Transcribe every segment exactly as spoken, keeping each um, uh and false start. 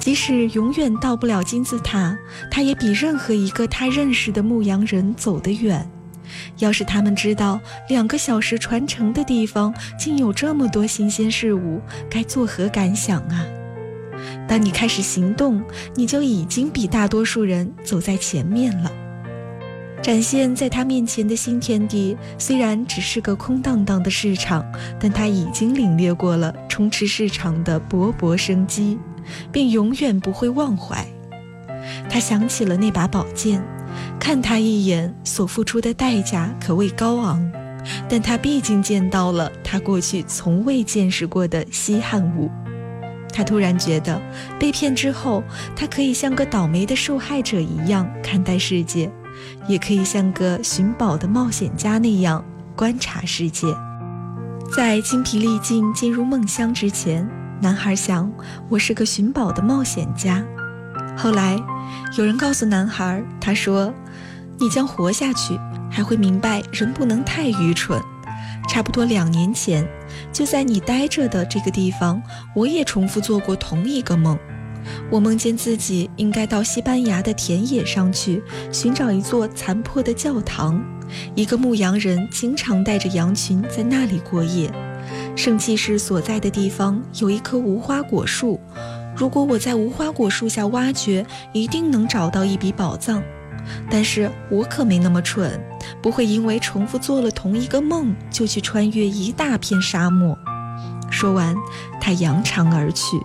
即使永远到不了金字塔，他也比任何一个他认识的牧羊人走得远。要是他们知道两个小时传承的地方竟有这么多新鲜事物，该作何感想啊？当你开始行动，你就已经比大多数人走在前面了。展现在他面前的新天地虽然只是个空荡荡的市场，但他已经领略过了充斥市场的勃勃生机，便永远不会忘怀。他想起了那把宝剑，看他一眼所付出的代价可谓高昂，但他毕竟见到了他过去从未见识过的稀罕物。他突然觉得被骗之后，他可以像个倒霉的受害者一样看待世界，也可以像个寻宝的冒险家那样观察世界。在精疲力尽进入梦乡之前，男孩想，我是个寻宝的冒险家。后来有人告诉男孩，他说，你将活下去，还会明白人不能太愚蠢。差不多两年前，就在你待着的这个地方，我也重复做过同一个梦。我梦见自己应该到西班牙的田野上去，寻找一座残破的教堂，一个牧羊人经常带着羊群在那里过夜。圣骑士所在的地方有一棵无花果树，如果我在无花果树下挖掘，一定能找到一笔宝藏。但是我可没那么蠢，不会因为重复做了同一个梦就去穿越一大片沙漠。说完，他扬长而去。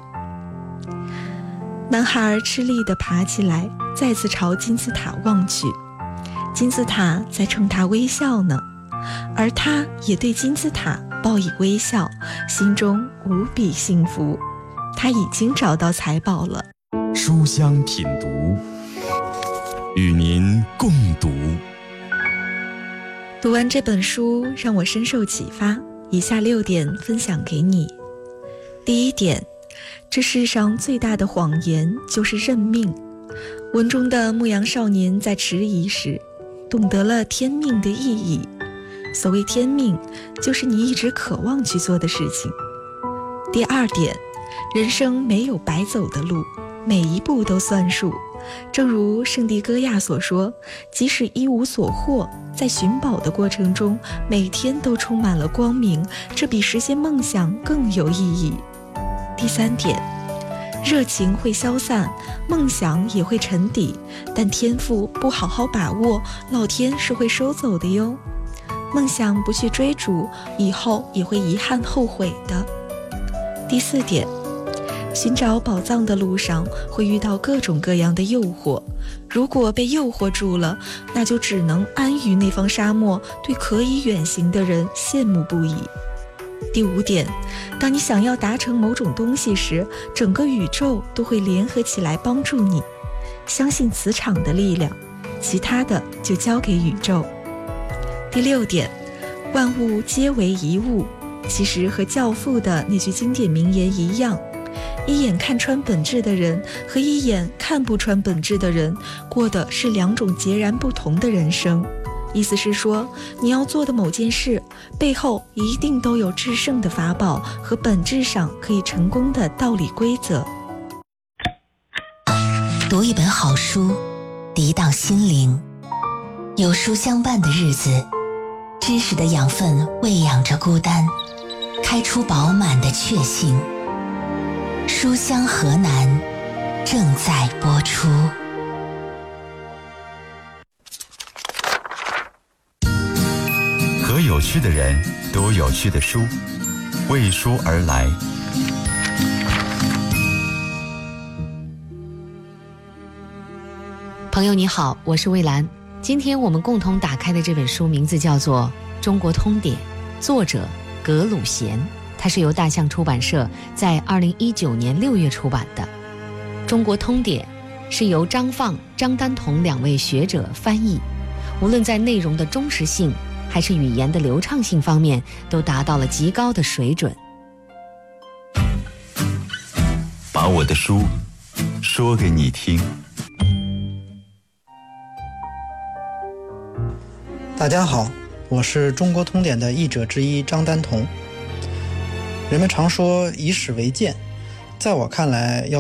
男孩吃力地爬起来，再次朝金字塔望去。金字塔在冲他微笑呢，而他也对金字塔报以微笑，心中无比幸福。他已经找到财宝了。 书香品读，与您共读。 读完这本书让我深受启发，以下六点分享给你。第一点，这世上最大的谎言就是认命。文中的牧羊少年在迟疑时懂得了天命的意义。所谓天命，就是你一直渴望去做的事情。第二点，人生没有白走的路，每一步都算数。正如圣地戈亚所说，即使一无所获，在寻宝的过程中，每天都充满了光明，这比实现梦想更有意义。第三点，热情会消散，梦想也会沉底，但天赋不好好把握，老天是会收走的哟。梦想不去追逐，以后也会遗憾后悔的。第四点，寻找宝藏的路上会遇到各种各样的诱惑，如果被诱惑住了，那就只能安于那方沙漠，对可以远行的人羡慕不已。第五点，当你想要达成某种东西时，整个宇宙都会联合起来帮助你。相信磁场的力量，其他的就交给宇宙。第六点，万物皆为一物，其实和教父的那句经典名言一样，一眼看穿本质的人和一眼看不穿本质的人，过的是两种截然不同的人生。意思是说，你要做的某件事背后一定都有制胜的法宝和本质上可以成功的道理规则。 读一本好书，涤荡心灵。有书相伴的日子，知识的养分喂养着孤单，开出饱满的确信。书香河南正在播出。 和有趣的人读有趣的书，为书而来。 朋友你好，我是蔚兰。今天我们共同打开的这本书名字叫做《中国通典》，作者格鲁贤，它是由大象出版社在二零一九年六月出版的。《中国通典》是由张放、张丹彤两位学者翻译，无论在内容的忠实性还是语言的流畅性方面，都达到了极高的水准。 把我的书说给你听。 大家好，我是中国通典的译者之一张丹彤。人们常说以史为鉴，在我看来，要